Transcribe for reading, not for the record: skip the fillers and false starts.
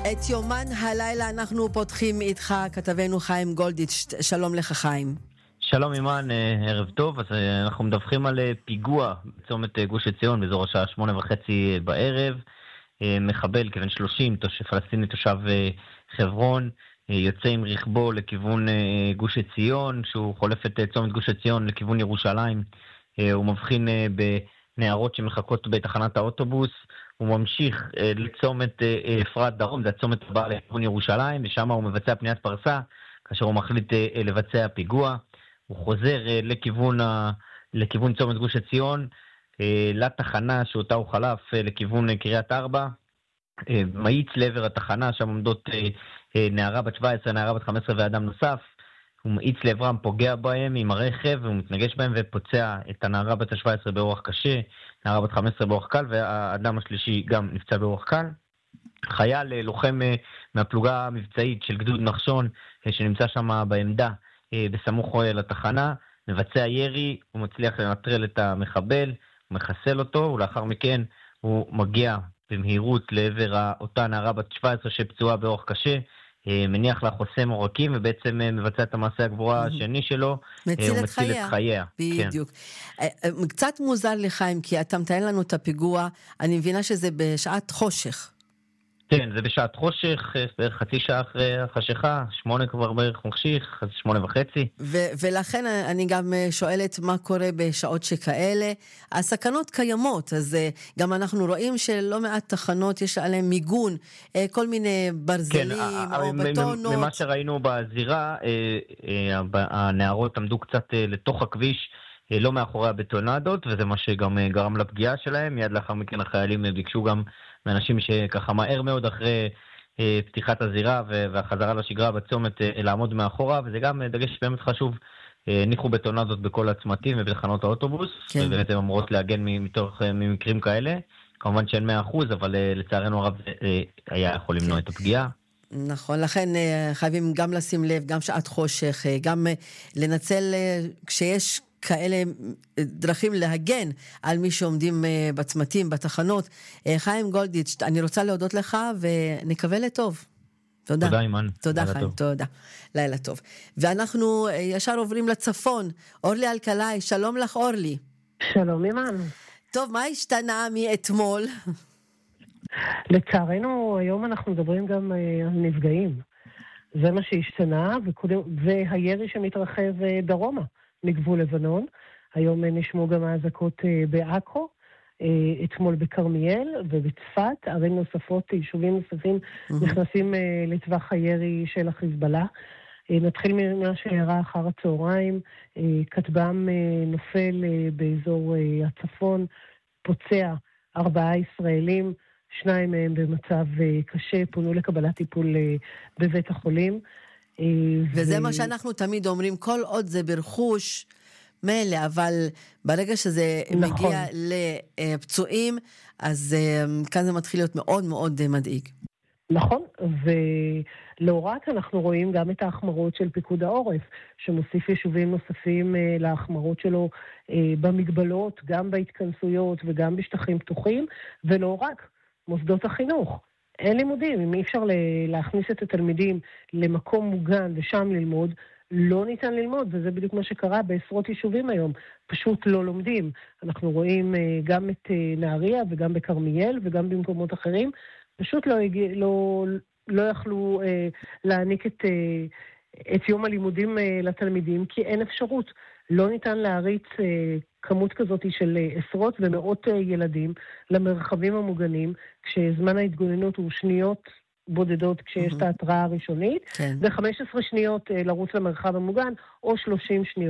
את יומן הלילה אנחנו פותחים איתך, כתבנו חיים גולדיץ'. שלום לך חיים. שלום אימן, ערב טוב. אז אנחנו מדווחים על פיגוע בצומת גוש עציון באזור השעה 8:30 בערב. מחבל כבן 30, פלסטיני תושב חברון, יוצא עם רכבו לכיוון גוש עציון, שהוא חולף את צומת גוש עציון לכיוון ירושלים. הוא מבחין בנערות שמחכות בתחנת האוטובוס. הוא ממשיך לצומת אפרת דרום, זה הצומת הבא לכיוון ירושלים, ושם הוא מבצע פניית פרסה, כאשר הוא מחליט לבצע פיגוע. הוא חוזר לכיוון צומת גוש עציון, לתחנה שאותה הוא חלף לכיוון קריית ארבע, מאיץ לעבר התחנה, שם עומדות נערה בת 17, נערה בת 15 ואדם נוסף. הוא מאיץ לעברם, פוגע בהם עם הרכב, והוא מתנגש בהם ופוצע את הנערה בת ה-17 באורח קשה, נערה בת 15 באורח קל, והאדם השלישי גם נפצע באורח קל. חייל לוחם מהפלוגה המבצעית של גדוד נחשון, שנמצא שם בעמדה בסמוך לתחנה, מבצע ירי, הוא מצליח לנטרל את המחבל, הוא מחסל אותו, ולאחר מכן הוא מגיע במהירות לעבר אותה נערה בת 17 שפצועה באורח קשה, מניח לה חוסם עורקים, ובעצם מבצע את המעשה הגבורה השני שלו, מציל הוא את מציל את חייה. בדיוק. קצת מוזר לחיים, כי אתה מתאר לנו את הפיגוע, אני מבינה שזה בשעת חושך. כן, זה בשעת חושך, בערך חצי שעה אחרי החשיכה, 8 כבר בערך מחשיך, אז 8:30. ולכן אני גם שואלת מה קורה בשעות שכאלה. הסכנות קיימות, אז גם אנחנו רואים שלא מעט תחנות יש עליהם מיגון, כל מיני ברזלים או בטונות. ממה שראינו בזירה, הנערות עמדו קצת לתוך הכביש, לא מאחורי הבטונדות, וזה מה שגם גרם לפגיעה שלהם. מיד לאחר מכן החיילים ביקשו גם מאנשים שככה מהר מאוד אחרי פתיחת הזירה והחזרה לשגרה בצומת לעמוד מאחורה, וזה גם דגש באמת חשוב. ניחו בטונדות בכל הצמתים ובתחנות האוטובוס, כן. ובאמת הן אמורות להגן ממקרים כאלה. כמובן שאין 100%, אבל לצערנו הרב היה יכול למנוע את הפגיעה. נכון, לכן חייבים גם לשים לב, גם שעת חושך, גם לנצל כשיש כאלה דרכים להגן על מי שעומדים בצמתים, בתחנות. חיים גולדיץ', אני רוצה להודות לך ונקווה לטוב. תודה. תודה אימן. תודה חיים, תודה. לילה טוב. ואנחנו ישר עוברים לצפון. אורלי אלקלעי, שלום לך אורלי. שלום אימן. טוב, מה השתנה מאתמול? לצערנו, היום אנחנו מדברים גם על נפגעים. זה מה שהשתנה, והירי שמתרחב דרומה מגבול לבנון. היום נשמעו גם האזעקות בעכו, אתמול בכרמיאל ובצפת, ערים נוספות, יישובים נוספים נכנסים לטווח הירי של החיזבאללה. נתחיל ממה שאירע אחר הצהריים, כטב"ם נופל באזור הצפון, פוצע 4 ישראלים, 2 מהם במצב קשה, פונו לקבלת טיפול בבית החולים. וזה מה שאנחנו תמיד אומרים, כל עוד זה ברכוש מלא, אבל ברגע שזה נכון. מגיע לפצועים, אז כאן זה מתחיל להיות מאוד מאוד מדאיג. נכון, ולא רק אנחנו רואים גם את ההחמרות של פיקוד העורף, שמוסיף יישובים נוספים להחמרות שלו במגבלות, גם בהתכנסויות וגם בשטחים פתוחים, ולא רק מוסדות החינוך. אין לימודים, אם אי אפשר להכניס את התלמידים למקום מוגן ושם ללמוד, לא ניתן ללמוד, וזה בדיוק מה שקרה בעשרות יישובים היום. פשוט לא לומדים. אנחנו רואים גם את נהריה וגם בכרמיאל וגם במקומות אחרים. פשוט לא יכלו להעניק את יום הלימודים לתלמידים, כי אין אפשרות. לא ניתן להריץ כמות כזאת של עשרות ומאות ילדים למרחבים המוגנים, כשזמן ההתגוננות הוא שניות בודדות כשיש את ההתראה הראשונית, כן. ו15 שניות לרוץ למרחב המוגן, או 30 שניות.